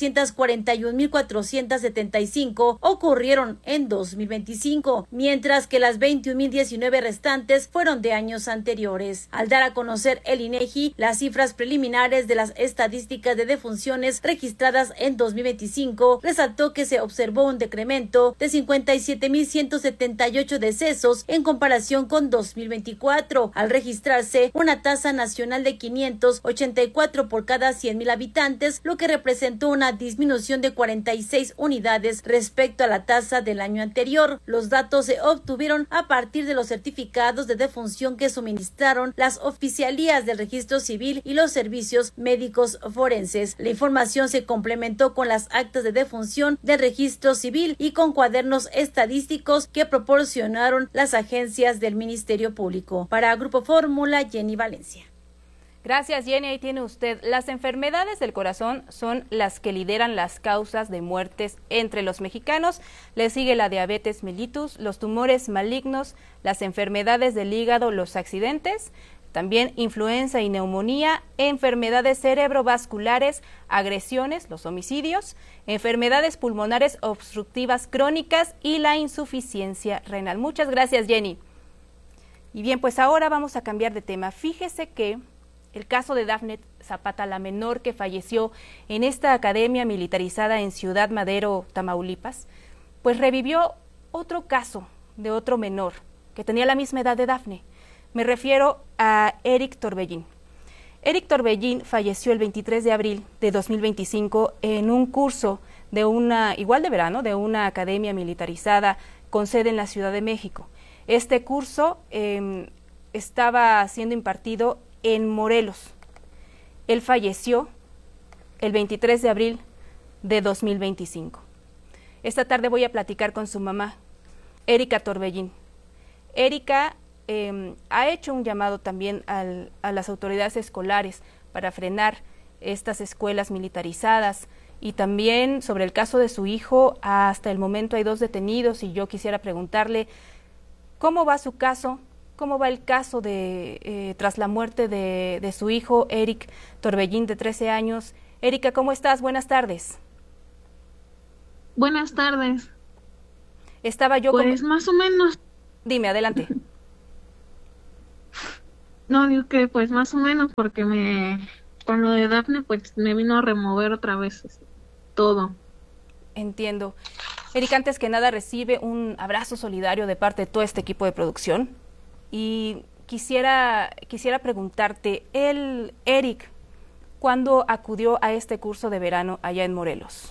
741,475 ocurrieron en 2025, mientras que las 21,019 restantes fueron de años anteriores. Al dar a conocer el INEGI las cifras preliminares de las estadísticas de defunciones registradas en 2025, resaltó que se observó un decremento de 57,178 decesos en comparación con 2024, al registrarse una tasa nacional de 584 por cada 100,000 habitantes, lo que representó una disminución de 46 unidades respecto a la tasa del año anterior. Los datos se obtuvieron a partir de los certificados de defunción que suministraron las oficialías del registro civil y los servicios médicos forenses. La información se complementó con las actas de defunción del registro civil y con cuadernos estadísticos que proporcionaron las agencias del Ministerio Público. Para Grupo Fórmula, Jenny Valencia. Gracias, Jenny. Ahí tiene usted. Las enfermedades del corazón son las que lideran las causas de muertes entre los mexicanos. Le sigue la diabetes mellitus, los tumores malignos, las enfermedades del hígado, los accidentes, también influenza y neumonía, enfermedades cerebrovasculares, agresiones, los homicidios, enfermedades pulmonares obstructivas crónicas y la insuficiencia renal. Muchas gracias, Jenny. Y bien, pues ahora vamos a cambiar de tema. Fíjese que el caso de Dafne Zapata, la menor que falleció en esta academia militarizada en Ciudad Madero, Tamaulipas, pues revivió otro caso de otro menor que tenía la misma edad de Dafne. Me refiero a Eric Torbellín. Eric Torbellín falleció el 23 de abril de 2025 en un curso de una academia militarizada con sede en la Ciudad de México. Este curso estaba siendo impartido en Morelos. Él falleció el 23 de abril de 2025. Esta tarde voy a platicar con su mamá, Erika Torbellín. Erika ha hecho un llamado también a las autoridades escolares para frenar estas escuelas militarizadas, y también sobre el caso de su hijo. Hasta el momento hay 2 detenidos y yo quisiera preguntarle cómo va su caso, cómo va el caso tras la muerte de su hijo, Eric Torbellín, de 13 años. Erika, ¿cómo estás? Buenas tardes. Buenas tardes. Estaba yo pues más o menos. Dime, adelante. No, digo que pues más o menos porque con lo de Dafne pues me vino a remover otra vez todo. Entiendo. Erika, antes que nada recibe un abrazo solidario de parte de todo este equipo de producción y quisiera preguntarte, Eric, ¿cuándo acudió a este curso de verano allá en Morelos?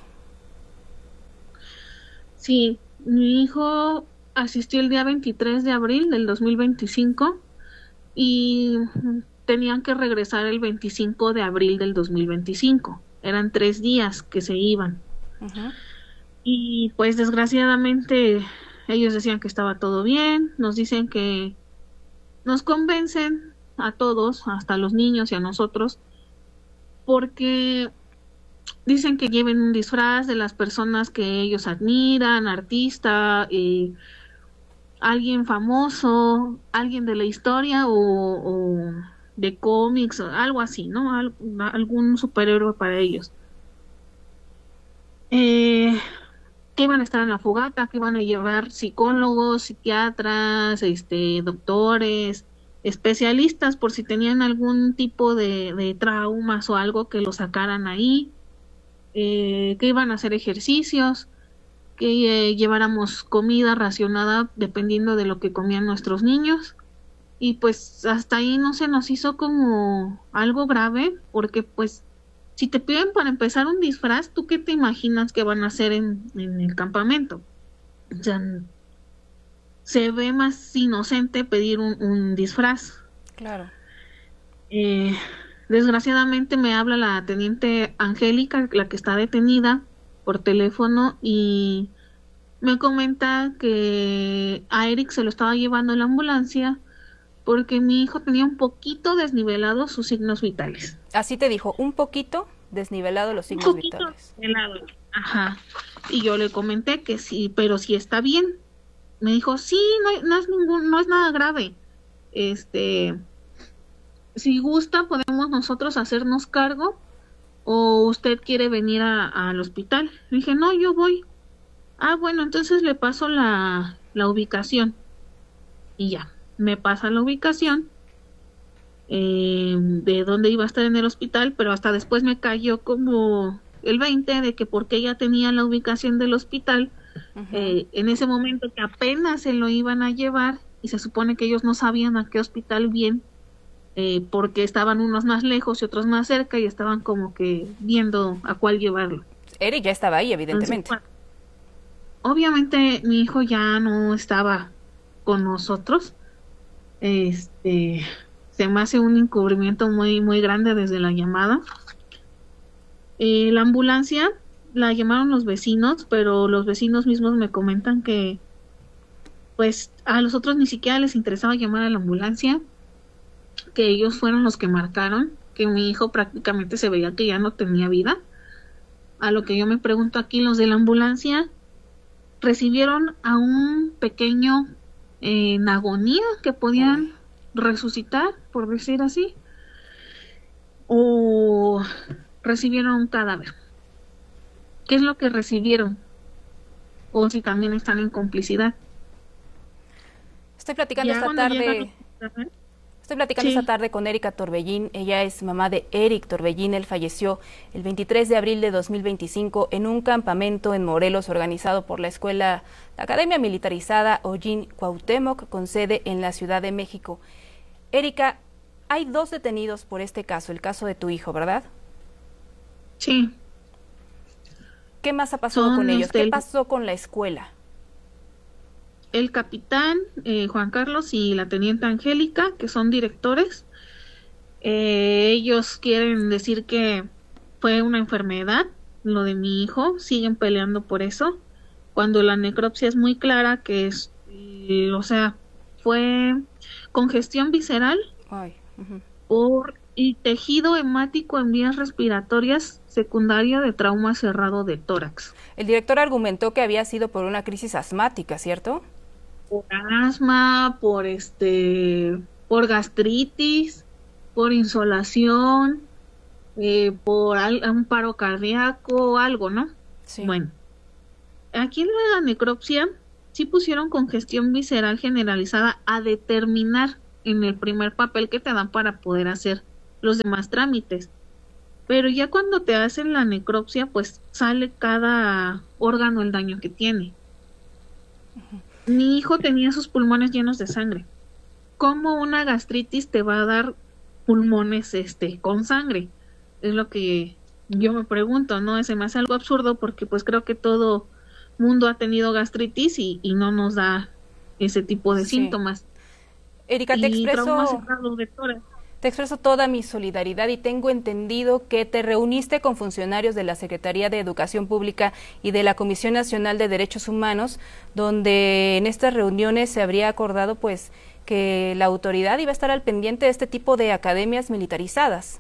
Sí, mi hijo asistió el día 23 de abril del 2025 y tenían que regresar el 25 de abril del 2025. Eran 3 días que se iban. Uh-huh. Y pues desgraciadamente ellos decían que estaba todo bien, nos dicen que nos convencen a todos, hasta a los niños y a nosotros, porque dicen que lleven un disfraz de las personas que ellos admiran, artista, alguien famoso, alguien de la historia o de cómics, algo así, ¿no? Algún superhéroe para ellos. Que iban a estar en la fogata, que iban a llevar psicólogos, psiquiatras, doctores, especialistas por si tenían algún tipo de traumas o algo, que lo sacaran ahí, que iban a hacer ejercicios, que lleváramos comida racionada dependiendo de lo que comían nuestros niños. Y pues hasta ahí no se nos hizo como algo grave, porque pues si te piden para empezar un disfraz, ¿tú qué te imaginas que van a hacer en el campamento? O sea, se ve más inocente pedir un disfraz. Claro. Desgraciadamente me habla la teniente Angélica, la que está detenida, por teléfono, y me comenta que a Eric se lo estaba llevando en la ambulancia porque mi hijo tenía un poquito desnivelados sus signos vitales. Así te dijo, un poquito desnivelado los signos vitales. Desnivelado. Ajá. Y yo le comenté que sí, pero sí está bien. Me dijo, sí, no es nada grave. Si gusta, podemos nosotros hacernos cargo, o usted quiere venir al hospital. Le dije, no, yo voy. Ah, bueno, entonces le paso la ubicación. Y ya, me pasa la ubicación de dónde iba a estar en el hospital, pero hasta después me cayó como el 20 de que porque ella tenía la ubicación del hospital, uh-huh. En ese momento que apenas se lo iban a llevar, y se supone que ellos no sabían a qué hospital bien, porque estaban unos más lejos y otros más cerca, y estaban como que viendo a cuál llevarlo. Eric ya estaba ahí, evidentemente. Entonces, obviamente mi hijo ya no estaba con nosotros. Se me hace un encubrimiento muy, muy grande desde la llamada. La ambulancia la llamaron los vecinos, pero los vecinos mismos me comentan que pues a los otros ni siquiera les interesaba llamar a la ambulancia, que ellos fueron los que marcaron, que mi hijo prácticamente se veía que ya no tenía vida. A lo que yo me pregunto aquí, los de la ambulancia recibieron a un pequeño en agonía que podían resucitar, por decir así, o recibieron un cadáver. ¿Qué es lo que recibieron? O si también están en complicidad. Estoy platicando esta tarde con Erika Torbellín. Ella es mamá de Eric Torbellín. Él falleció el 23 de abril de 2025 en un campamento en Morelos organizado por la Academia Militarizada Ollín Cuauhtémoc, con sede en la Ciudad de México. Erika, hay 2 detenidos por este caso, el caso de tu hijo, ¿verdad? Sí. ¿Qué más ha pasado con ellos? ¿Qué pasó con la escuela? el capitán Juan Carlos y la teniente Angélica, que son directores. Ellos quieren decir que fue una enfermedad, lo de mi hijo, siguen peleando por eso, cuando la necropsia es muy clara que es, fue congestión visceral por y tejido hemático en vías respiratorias secundaria de trauma cerrado de tórax. El director argumentó que había sido por una crisis asmática, ¿cierto? Por asma, por gastritis, por insolación, por un paro cardíaco o algo, ¿no? Sí. Bueno, aquí en la necropsia sí pusieron congestión visceral generalizada a determinar en el primer papel que te dan para poder hacer los demás trámites. Pero ya cuando te hacen la necropsia, pues sale cada órgano el daño que tiene. Mi hijo tenía sus pulmones llenos de sangre. ¿Cómo una gastritis te va a dar pulmones con sangre? Es lo que yo me pregunto, ¿no? Se me hace algo absurdo porque pues creo que todo mundo ha tenido gastritis y no nos da ese tipo de síntomas. Erika, te expreso toda mi solidaridad y tengo entendido que te reuniste con funcionarios de la Secretaría de Educación Pública y de la Comisión Nacional de Derechos Humanos, donde en estas reuniones se habría acordado pues que la autoridad iba a estar al pendiente de este tipo de academias militarizadas.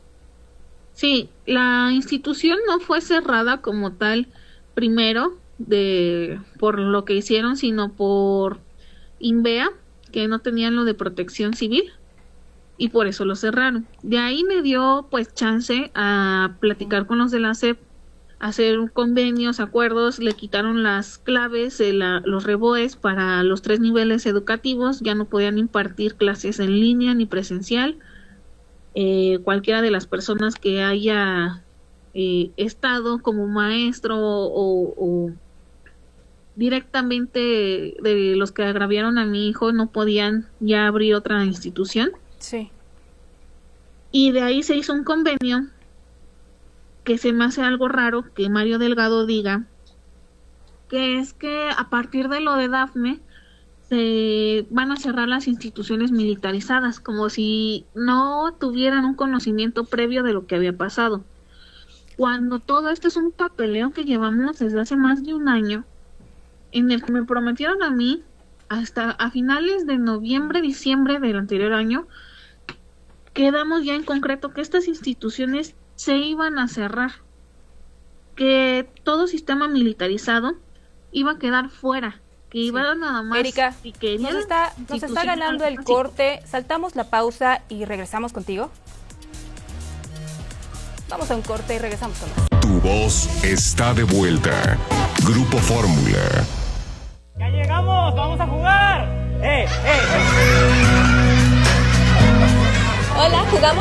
Sí, la institución no fue cerrada como tal primero por lo que hicieron, sino por INVEA, que no tenían lo de protección civil y por eso lo cerraron. De ahí me dio pues chance a platicar con los de la SEP, hacer convenios, acuerdos, le quitaron las claves, los reboes para los 3 niveles educativos, ya no podían impartir clases en línea ni presencial. Cualquiera de las personas que haya estado como maestro o directamente de los que agraviaron a mi hijo no podían ya abrir otra institución. Sí. Y de ahí se hizo un convenio que se me hace algo raro que Mario Delgado diga que es que a partir de lo de Dafne se van a cerrar las instituciones militarizadas, como si no tuvieran un conocimiento previo de lo que había pasado. Cuando todo esto es un papeleo que llevamos desde hace más de un año, en el que me prometieron a mí, hasta a finales de noviembre, diciembre del anterior año, quedamos ya en concreto que estas instituciones se iban a cerrar, que todo sistema militarizado iba a quedar fuera, que iba nada más. Erika, nos está ganando el corte, saltamos la pausa y regresamos contigo. Vamos a un corte y regresamos con más. Tu voz está de vuelta. Grupo Fórmula. ¡Ya llegamos! ¡Vamos a jugar! Hola, ¿jugamos?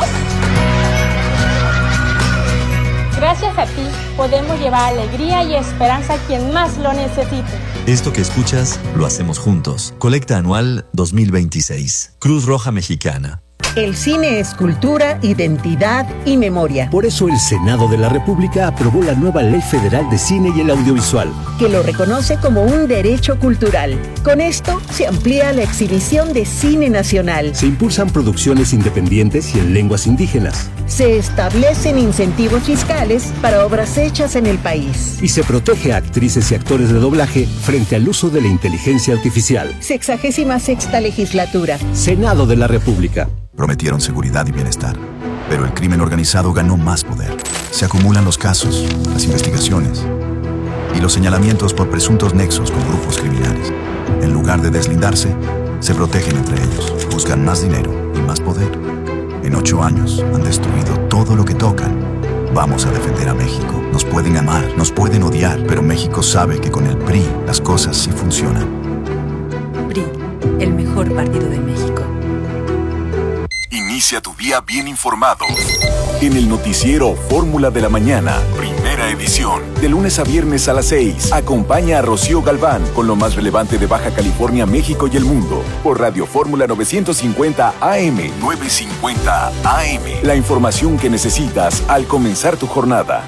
Gracias a ti podemos llevar alegría y esperanza a quien más lo necesite. Esto que escuchas lo hacemos juntos. Colecta Anual 2026. Cruz Roja Mexicana. El cine es cultura, identidad y memoria. Por eso el Senado de la República aprobó la nueva Ley Federal de Cine y el Audiovisual, que lo reconoce como un derecho cultural. Con esto se amplía la exhibición de cine nacional. Se impulsan producciones independientes y en lenguas indígenas. Se establecen incentivos fiscales para obras hechas en el país. Y se protege a actrices y actores de doblaje frente al uso de la inteligencia artificial. 66ª legislatura. Senado de la República. Prometieron seguridad y bienestar, pero el crimen organizado ganó más poder. Se acumulan los casos, las investigaciones y los señalamientos por presuntos nexos con grupos criminales. En lugar de deslindarse, se protegen entre ellos, buscan más dinero y más poder. En 8 años han destruido todo lo que tocan. Vamos a defender a México. Nos pueden amar, nos pueden odiar, pero México sabe que con el PRI las cosas sí funcionan. PRI, el mejor partido de México. Inicia tu día bien informado. En el noticiero Fórmula de la Mañana, primera edición. De lunes a viernes a las 6. Acompaña a Rocío Galván con lo más relevante de Baja California, México y el mundo. Por Radio Fórmula 950 AM. 950 AM. La información que necesitas al comenzar tu jornada.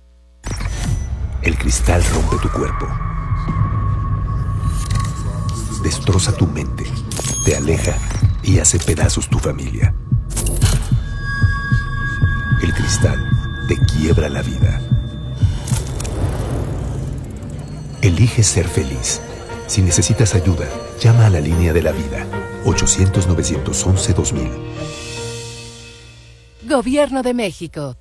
El cristal rompe tu cuerpo. destroza tu mente, te aleja y hace pedazos tu familia. El cristal te quiebra la vida. Elige ser feliz. Si necesitas ayuda, llama a la línea de la vida. 800-911-2000. Gobierno de México.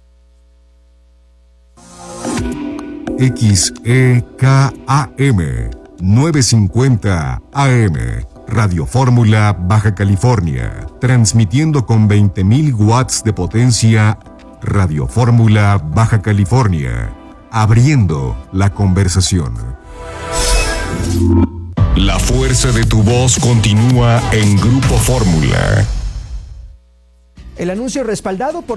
XEKAM 950 AM Radio Fórmula, Baja California, transmitiendo con 20.000 watts de potencia. Radio Fórmula, Baja California, abriendo la conversación. La fuerza de tu voz continúa en Grupo Fórmula. El anuncio respaldado por